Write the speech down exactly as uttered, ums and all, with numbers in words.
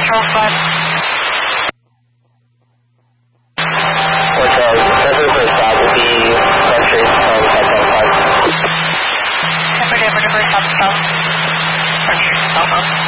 control five. Hotel, Denver first stop will be country from five point five. Denver, Denver, Denver, south, south. Country, south, south.